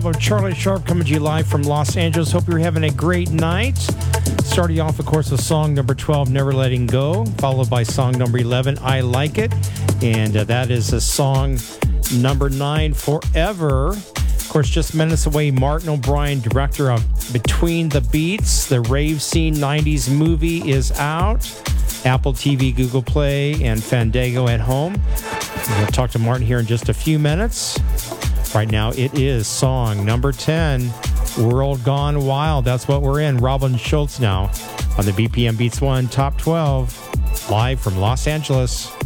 Charlie Sharp coming to you live from Los Angeles. Hope you're having a great night. Starting off, of course, with song number 12, Never Letting Go, followed by song number 11, I Like It. And that is a song number 9, Forever. Of course, just minutes away, Martin O'Brien, director of Between the Beats, the rave scene 90s movie, is out. Apple TV, Google Play, and Fandango at home. We'll talk to Martin here in just a few minutes. Right now, it is song number 10, World Gone Wild. That's what we're in. Robin Schultz now on the BPM Beats 1 Top 12, live from Los Angeles.